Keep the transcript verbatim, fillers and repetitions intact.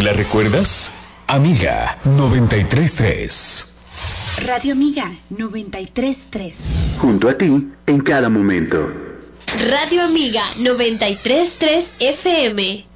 ¿La recuerdas? Amiga noventa y tres punto tres. Radio Amiga noventa y tres punto tres. Junto a ti en cada momento. Radio Amiga noventa y tres punto tres F M.